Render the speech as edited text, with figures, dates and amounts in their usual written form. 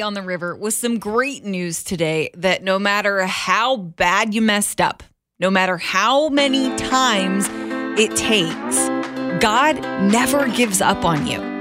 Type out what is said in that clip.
on the River with some great news today that no matter how bad you messed up, no matter how many times it takes, God never gives up on you.